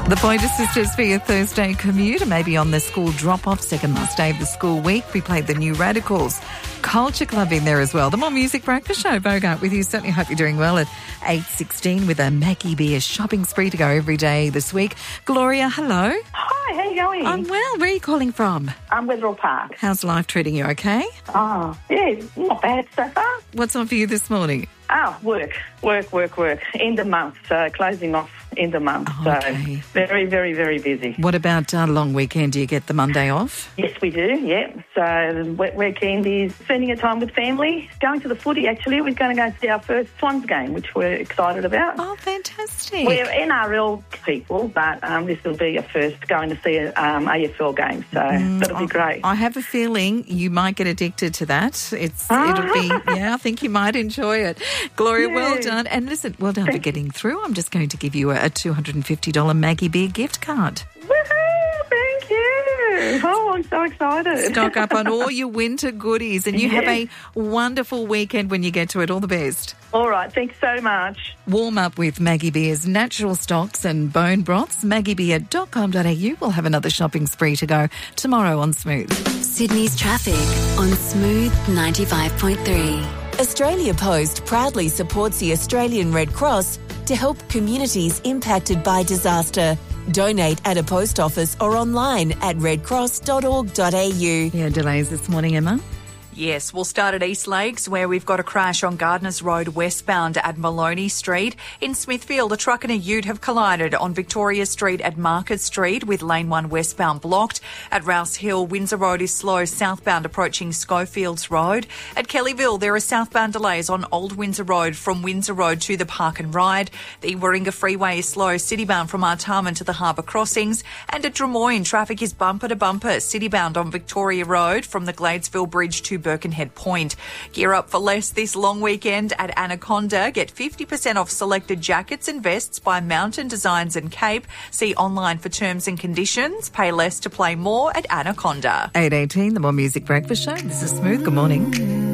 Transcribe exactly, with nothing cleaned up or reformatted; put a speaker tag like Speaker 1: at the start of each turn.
Speaker 1: The Pointer Sisters for your Thursday commute, and maybe on the school drop-off, second last day of the school week. We played the New Radicals. Culture Club in there as well. The More Music Breakfast Show, Bogart with you. Certainly hope you're doing well at eight sixteen with a Maggie Beer shopping spree to go every day this week. Gloria, hello.
Speaker 2: Hi, how you going?
Speaker 1: I'm well. Where are you calling from?
Speaker 2: I'm Wetherill Park.
Speaker 1: How's life treating you, okay?
Speaker 2: Oh, yeah, not bad so far.
Speaker 1: What's on for you this morning?
Speaker 2: Oh, work, work, work, work. End of month, so closing off end of month.
Speaker 1: Oh,
Speaker 2: so
Speaker 1: okay.
Speaker 2: very, very, very busy.
Speaker 1: What about uh, long weekend? Do you get the Monday off?
Speaker 2: Yes, we do, yeah. So wet weekend is spending a time with family, going to the footy actually. We're going to go see our first Swans game, which we're excited about.
Speaker 1: Oh, fantastic.
Speaker 2: We're N R L people, but um, this will be a first going to see an um, A F L game, so mm, that'll be great.
Speaker 1: I have a feeling you might get addicted to that. It's It'll be, yeah, I think you might enjoy it. Gloria, yeah. Well done. And listen, well done for getting through. I'm just going to give you a, a two hundred fifty dollars Maggie Beer gift card.
Speaker 2: Woohoo! Thank you. Oh, I'm so excited.
Speaker 1: Stock up on all your winter goodies, and you yes. have a wonderful weekend when you get to it. All the best.
Speaker 2: All right, thanks so much.
Speaker 1: Warm up with Maggie Beer's natural stocks and bone broths. maggie beer dot com dot a u. We'll have another shopping spree to go tomorrow on Smooth.
Speaker 3: Sydney's traffic on Smooth ninety-five point three.
Speaker 4: Australia Post proudly supports the Australian Red Cross to help communities impacted by disaster. Donate at a post office or online at red cross dot org dot a u.
Speaker 1: Yeah, delays this morning, Emma.
Speaker 5: Yes, we'll start at East Lakes, where we've got a crash on Gardners Road westbound at Maloney Street. In Smithfield, a truck and a ute have collided on Victoria Street at Market Street, with lane one westbound blocked. At Rouse Hill, Windsor Road is slow southbound approaching Schofields Road. At Kellyville, there are southbound delays on Old Windsor Road from Windsor Road to the Park and Ride. The Warringah Freeway is slow citybound from Artarmon to the Harbour Crossings. And at Drummoyne, traffic is bumper to bumper citybound on Victoria Road from the Gladesville Bridge to Birkenhead Point. Gear up for less this long weekend at Anaconda. Get fifty percent off selected jackets and vests by Mountain Designs and Cape. See online for terms and conditions. Pay less to play more at Anaconda.
Speaker 1: eight eighteen, the More Music Breakfast Show. This is Smooth. Good morning.